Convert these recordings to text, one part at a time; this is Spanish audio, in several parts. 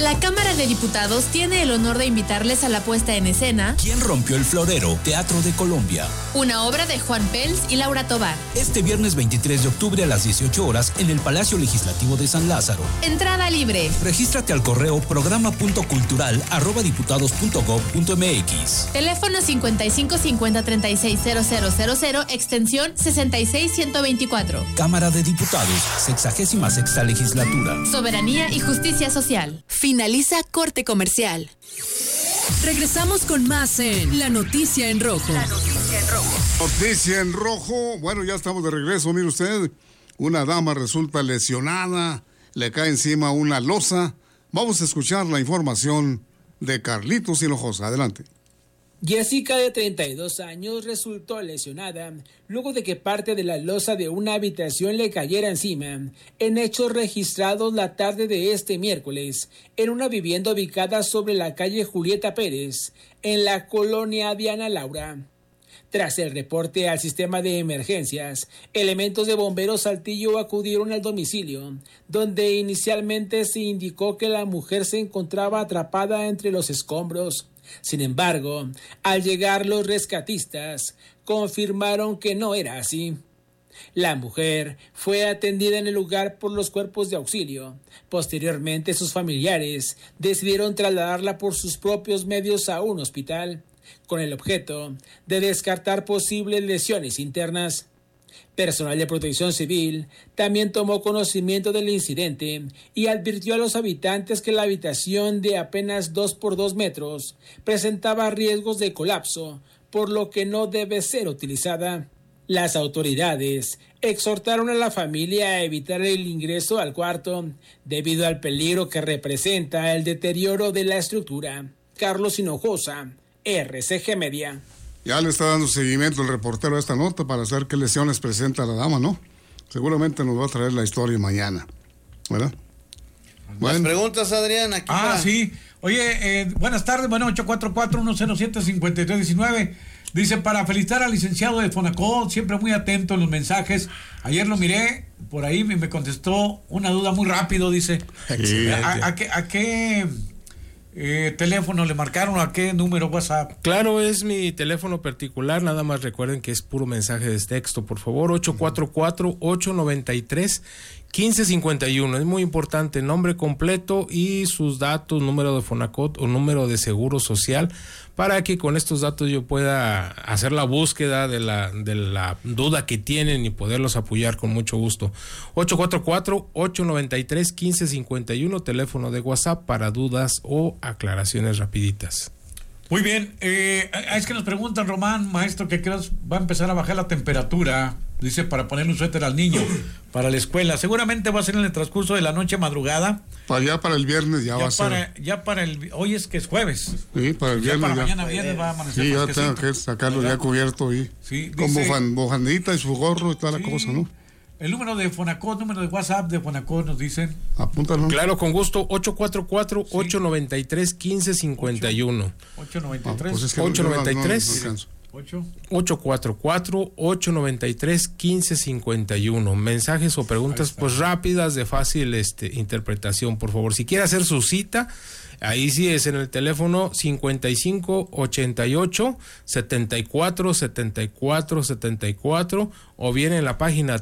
La Cámara de Diputados tiene el honor de invitarles a la puesta en escena ¿Quién rompió el florero? Teatro de Colombia. Una obra de Juan Pels y Laura Tobar. Este viernes 23 de octubre a las 18 horas en el Palacio Legislativo de San Lázaro. Entrada libre. Regístrate al correo programa.cultural@diputados.gov.mx. Teléfono 55 50 36 0000, extensión 66 124. Cámara de Diputados, 66ª legislatura. Soberanía y justicia social. Finaliza corte comercial. Regresamos con más en La Noticia en Rojo. La Noticia en Rojo. Noticia en Rojo. Bueno, ya estamos de regreso. Mire usted, una dama resulta lesionada, le cae encima una losa. Vamos a escuchar la información de Carlitos Hinojosa. Adelante. Jessica, de 32 años, resultó lesionada luego de que parte de la losa de una habitación le cayera encima, en hechos registrados la tarde de este miércoles, en una vivienda ubicada sobre la calle Julieta Pérez, en la colonia Diana Laura. Tras el reporte al sistema de emergencias, elementos de bomberos Saltillo acudieron al domicilio, donde inicialmente se indicó que la mujer se encontraba atrapada entre los escombros. Sin embargo, al llegar los rescatistas, confirmaron que no era así. La mujer fue atendida en el lugar por los cuerpos de auxilio. Posteriormente, sus familiares decidieron trasladarla por sus propios medios a un hospital, con el objeto de descartar posibles lesiones internas. Personal de Protección Civil también tomó conocimiento del incidente y advirtió a los habitantes que la habitación de apenas 2 por 2 metros presentaba riesgos de colapso, por lo que no debe ser utilizada. Las autoridades exhortaron a la familia a evitar el ingreso al cuarto debido al peligro que representa el deterioro de la estructura. Carlos Hinojosa, RCG Media. Ya le está dando seguimiento el reportero a esta nota para saber qué lesiones presenta la dama, ¿no? Seguramente nos va a traer la historia mañana, ¿verdad? Bueno. Las preguntas, Adrián, aquí. Sí. Oye, buenas tardes, 844-107-5319. Dice, para felicitar al licenciado de Fonacot, siempre muy atento en los mensajes. Ayer lo miré, por ahí me contestó una duda muy rápido, dice. Sí. ¿A qué teléfono le marcaron o a qué número WhatsApp? Claro, es mi teléfono particular, nada más recuerden que es puro mensaje de texto, por favor, 844-893-1551. Es muy importante, nombre completo y sus datos, número de Fonacot o número de seguro social, para que con estos datos yo pueda hacer la búsqueda de la duda que tienen y poderlos apoyar con mucho gusto. 844-893-1551, teléfono de WhatsApp para dudas o aclaraciones rapiditas. Muy bien, es que nos preguntan, Román, maestro, que creo va a empezar a bajar la temperatura, dice, para ponerle un suéter al niño para la escuela. Seguramente va a ser en el transcurso de la noche madrugada. Para el viernes ya va a ser. Hoy es que es jueves. Sí, para el viernes. Para mañana viernes va a amanecer. Sí, ya tengo que sacarlo ya cubierto ahí. Sí, con bojandita y su gorro y toda la cosa, ¿no? El número de Fonacot, número de WhatsApp de Fonacot, nos dicen. Apúntalo. Claro, con gusto, 844-893-1551. 893. 844-893-1551. Mensajes o preguntas pues rápidas, de fácil interpretación, por favor. Si quiere hacer su cita, ahí sí es en el teléfono 55-88-74-74-74 o bien en la página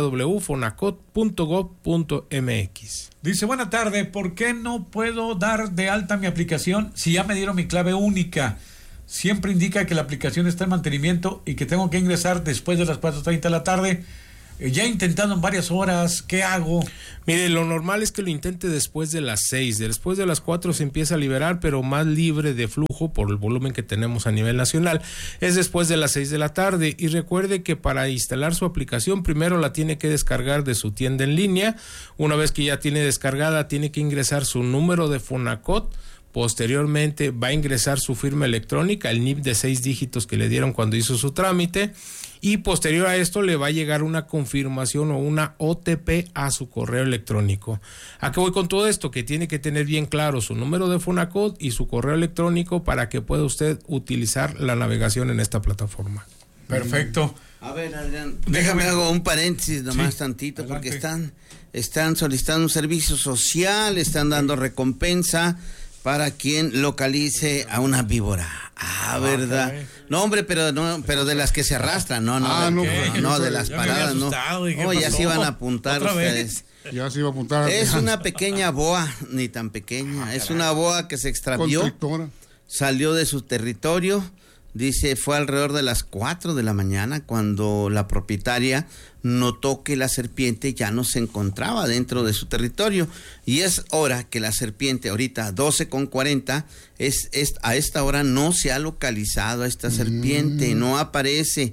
www.fonacot.gov.mx. Dice, buena tarde, ¿por qué no puedo dar de alta mi aplicación si ya me dieron mi clave única? Siempre indica que la aplicación está en mantenimiento y que tengo que ingresar después de las 4:30 de la tarde. Ya he intentado en varias horas, ¿qué hago? Mire, lo normal es que lo intente después de las 6. Después de las 4 se empieza a liberar, pero más libre de flujo por el volumen que tenemos a nivel nacional. Es después de las 6 de la tarde. Y recuerde que para instalar su aplicación, primero la tiene que descargar de su tienda en línea. Una vez que ya tiene descargada, tiene que ingresar su número de Fonacot. Posteriormente va a ingresar su firma electrónica, el NIP de 6 dígitos que le dieron cuando hizo su trámite, y posterior a esto le va a llegar una confirmación o una OTP a su correo electrónico. ¿A qué voy con todo esto? Que tiene que tener bien claro su número de Fonacot y su correo electrónico para que pueda usted utilizar la navegación en esta plataforma. Perfecto. A ver, Adrián, déjame hago un paréntesis nomás tantito, adelante. Porque están solicitando un servicio social, están dando recompensa para quien localice a una víbora. ¿Verdad? Okay. No, hombre, pero de las que se arrastran, no, de las paradas, no. Ya se iban a apuntar ustedes. Ya se iba a apuntar. Es una pequeña boa, ni tan pequeña. Es una boa que se extravió, salió de su territorio. Dice, fue alrededor de las 4 de la mañana cuando la propietaria notó que la serpiente ya no se encontraba dentro de su territorio. Y es hora que la serpiente, ahorita 12:40, a esta hora no se ha localizado a esta serpiente, no aparece.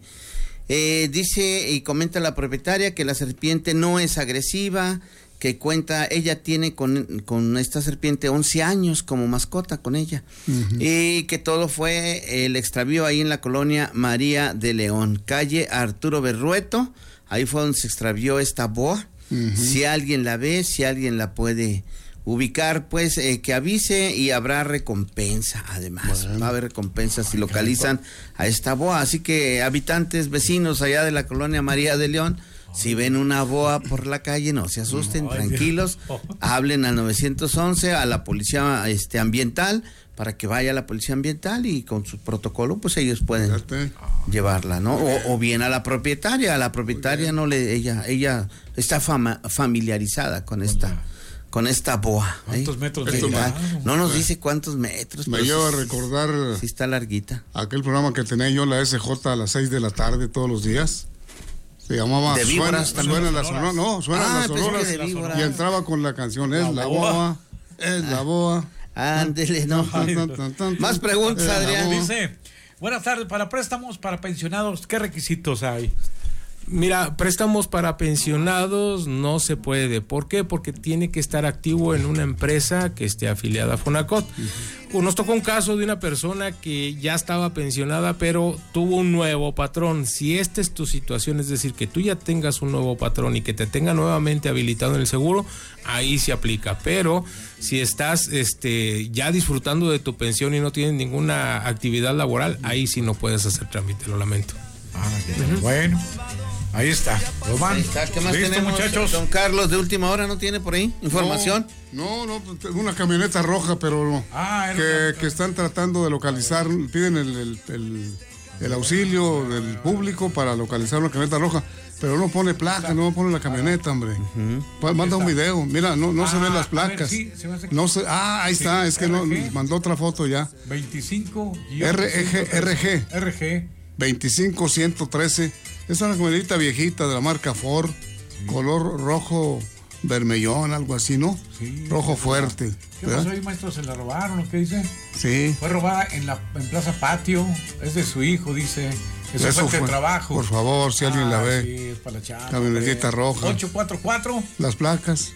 Dice y comenta la propietaria que la serpiente no es agresiva, que ella tiene con esta serpiente 11 años como mascota con ella, y que todo fue el extravío ahí en la colonia María de León, calle Arturo Berrueto, ahí fue donde se extravió esta boa. Si alguien la ve, si alguien la puede ubicar, pues que avise y habrá recompensa. Además, va a haber recompensa si localizan a esta boa, así que habitantes, vecinos allá de la colonia María de León, si ven una boa por la calle, no se asusten, tranquilos, hablen al 911, a la policía ambiental, para que vaya la policía ambiental y con su protocolo, pues ellos pueden llevarla, ¿no? O bien a la propietaria no ella está familiarizada con esta boa. ¿Cuántos metros? No nos dice cuántos metros. Me lleva a recordar. Sí está larguita. Aquel programa que tenía yo en la SJ a las 6 de la tarde todos los días. Se llamaba Suena las sonoras. Y entraba con la canción Es la boa, es la boa. Ándele, no. Más preguntas, Adrián. Dice, buenas tardes, para préstamos para pensionados, ¿qué requisitos hay? Mira, préstamos para pensionados no se puede. ¿Por qué? Porque tiene que estar activo en una empresa que esté afiliada a Fonacot. Nos tocó un caso de una persona que ya estaba pensionada, pero tuvo un nuevo patrón. Si esta es tu situación, es decir, que tú ya tengas un nuevo patrón y que te tenga nuevamente habilitado en el seguro, ahí se aplica. Pero si estás ya disfrutando de tu pensión y no tienes ninguna actividad laboral, ahí sí no puedes hacer trámite, lo lamento. Bueno. Ahí está. ¿Qué más tenemos, muchachos? Don Carlos, de última hora, ¿no tiene por ahí información? No, una camioneta roja, pero que están tratando de localizar, piden el auxilio del público para localizar una camioneta roja, pero no pone placa, no pone la camioneta, hombre. Manda un video, mira, no se ven las placas. Ahí está, es que no mandó otra foto ya. 25 RG 25113. Es una camioneta viejita de la marca Ford, color rojo vermellón, algo así, ¿no? Sí. Rojo fuerte. ¿Qué pasó ahí, maestro? ¿Se la robaron o qué dice? Sí. Fue robada en Plaza Patio, es de su hijo, dice. Eso fue de trabajo. Por favor, si alguien la ve. Sí, es para la chamba. Camionetita roja. 844. Las placas.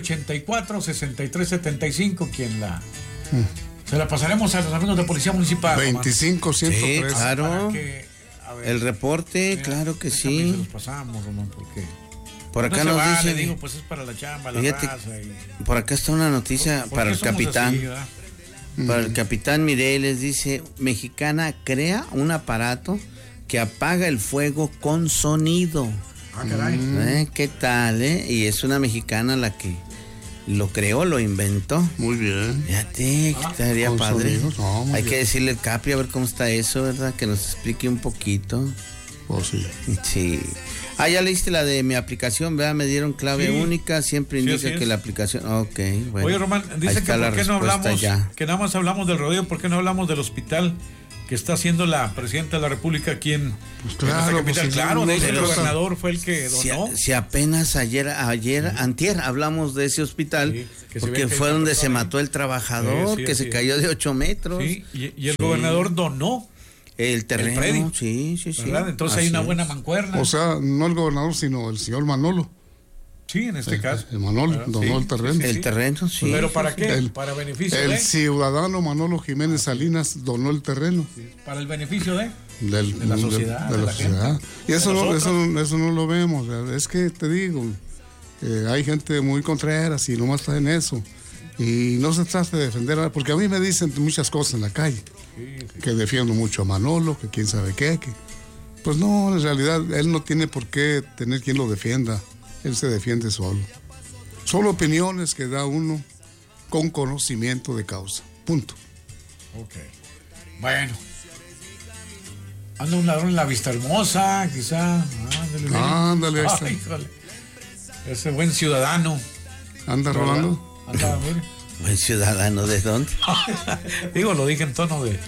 784-6375, ¿quién la...? Se la pasaremos a los amigos de Policía Municipal. 25113. Sí, claro. El reporte, sí, claro que sí. Se los pasamos, Román, porque por acá nos dice, digo, pues es para la chamba, la raza por acá está una noticia para el capitán. Así, para el capitán Mireles, dice, mexicana crea un aparato que apaga el fuego con sonido. Caray. ¿Qué tal, Y es una mexicana la que lo creó, lo inventó. Muy bien. Fíjate, estaría padre. Hay que decirle al Capi a ver cómo está eso, ¿verdad? Que nos explique un poquito. Sí. Sí. Ya leíste la de mi aplicación, ¿verdad? Me dieron clave única, siempre indica que la aplicación... Ok, bueno. Oye, Román, dice que por qué no hablamos, que nada más hablamos del rodeo, ¿por qué no hablamos del hospital que está haciendo la presidenta de la República aquí en nuestra capital? Claro, de hecho el gobernador fue el que donó. Si apenas antier hablamos de ese hospital, porque fue donde se mató el trabajador, que se cayó de 8 metros. Sí, y el gobernador donó el terreno. El predio. Sí. ¿Verdad? Entonces hay una buena mancuerna. O sea, no el gobernador, sino el señor Manolo. Sí, en este caso. El Manolo donó el terreno. El terreno, sí. ¿Pero para qué? Para beneficio el ciudadano Manolo Jiménez Salinas donó el terreno. Para el beneficio de la sociedad. De la sociedad. Y eso no lo vemos. ¿Verdad? Es que te digo, hay gente muy contreras y nomás está en eso. Y no se trata de defender, porque a mí me dicen muchas cosas en la calle. Que defiendo mucho a Manolo, que quién sabe qué. Pues no, en realidad él no tiene por qué tener quien lo defienda. Él se defiende solo. Son opiniones que da uno con conocimiento de causa. Punto. Ok. Bueno. Anda un ladrón en la Vista Hermosa, quizá. Ándale. Ese buen ciudadano. ¿Anda robando? Anda, mire. ¿Buen ciudadano de dónde? Digo, lo dije en tono de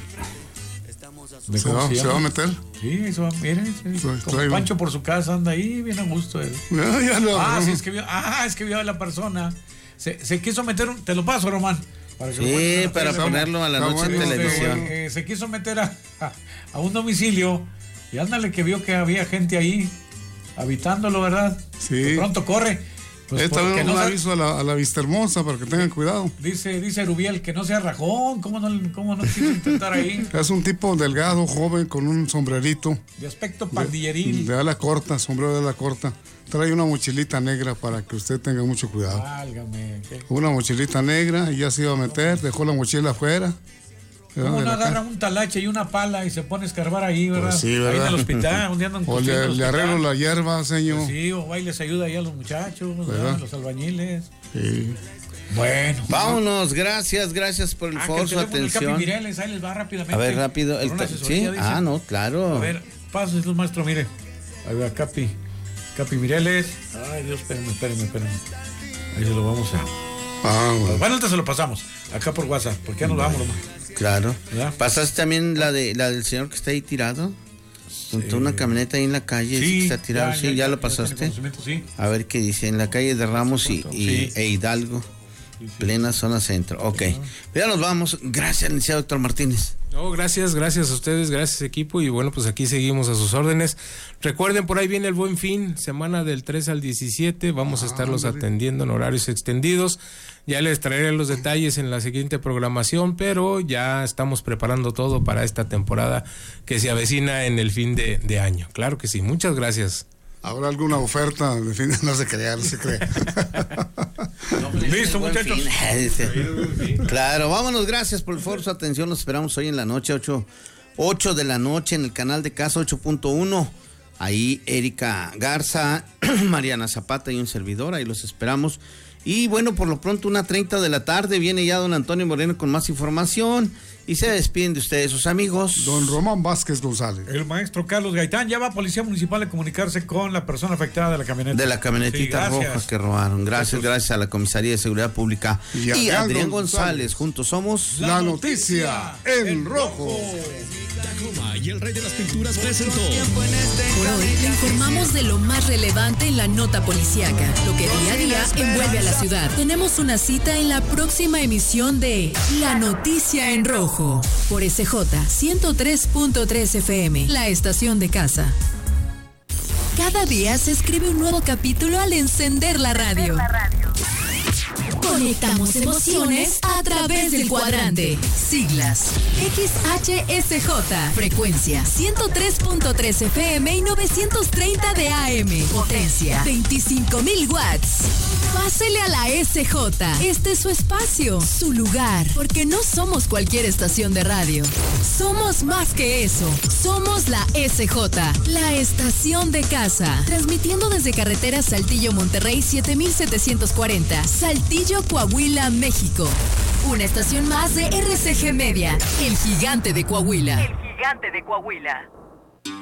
¿Se va a meter? Sí, eso va, miren. Como Pancho por su casa anda ahí, bien a gusto él. Sí, es que vio a la persona. Se quiso meter, te lo paso, Román. Para ponerlo a la noche en televisión. Se quiso meter a un domicilio y ándale que vio que había gente ahí habitándolo, ¿verdad? Sí. De pronto corre. Pues esta vez un aviso a la Vista Hermosa para que tengan cuidado. Dice Rubiel que no sea rajón, ¿cómo no quiso intentar ahí? Es un tipo delgado, joven, con un sombrerito. De aspecto pandilleril. De ala corta, sombrero de ala corta. Trae una mochilita negra para que usted tenga mucho cuidado. Válgame. Una mochilita negra y ya se iba a meter, dejó la mochila afuera. ¿Cómo no agarra un talache y una pala y se pone a escarbar ahí, verdad? Pues sí, ¿verdad? Ahí en el hospital, un día andan o le arreglo la hierba, señor. Pues sí, o ahí les ayuda ahí a los muchachos, los albañiles. Sí. Bueno. Vámonos, gracias por el foro, su atención. Capi Mireles, ahí les va rápidamente. A ver, rápido. ¿Sí? No, claro. A ver, pasos, maestro, mire. Ahí va Capi Mireles. Ay, Dios, espérenme. Ahí se lo vamos a... Bueno, antes se lo pasamos, acá por WhatsApp, porque ya nos vamos, nomás. Claro. ¿Ya? ¿Pasaste también la del señor que está ahí tirado? Junto a una camioneta ahí en la calle, sí, que está tirado. ¿Ya lo pasaste? Sí. A ver qué dice, en la calle de Ramos e Hidalgo, plena zona centro. Ok, ya nos vamos. Gracias, licenciado Héctor Martínez. No, gracias a ustedes, gracias equipo, y bueno, pues aquí seguimos a sus órdenes. Recuerden, por ahí viene el Buen Fin, semana del 3 al 17, vamos a estarlos atendiendo en horarios extendidos. Ya les traeré los detalles en la siguiente programación, pero ya estamos preparando todo para esta temporada que se avecina en el fin de año. Claro que sí, muchas gracias. ¿Habrá alguna oferta? De fin? No se crea. Listo, muchachos. Claro, vámonos, gracias por el foro, su atención. Nos esperamos hoy en la noche, 8 de la noche, en el canal de Casa 8.1. Ahí Erika Garza, Mariana Zapata y un servidor, ahí los esperamos. Y bueno, por lo pronto 1:30 de la tarde viene ya don Antonio Moreno con más información y se despiden de ustedes sus amigos. Don Román Vázquez González. El maestro Carlos Gaitán. Ya va Policía Municipal a comunicarse con la persona afectada de la camioneta. De la camionetita roja que robaron. Gracias a la Comisaría de Seguridad Pública y Adrián González. Juntos somos La Noticia en Rojo. Y el Rey de las Pinturas presentó. Por hoy le informamos de lo más relevante en la nota policíaca, lo que día a día envuelve a la ciudad. Tenemos una cita en la próxima emisión de La Noticia en Rojo, por SJ 103.3 FM, la estación de casa. Cada día se escribe un nuevo capítulo al encender la radio. Conectamos emociones a través del cuadrante. Siglas: XHSJ, frecuencia 103.3 FM y 930 de AM, potencia 25,000 watts. Pásele a la SJ. Este es su espacio, su lugar, porque no somos cualquier estación de radio. Somos más que eso. Somos la SJ, la estación de casa, transmitiendo desde carretera Saltillo Monterrey 7740, Saltillo Coahuila, México. Una estación más de RCG Media, el gigante de Coahuila. El gigante de Coahuila.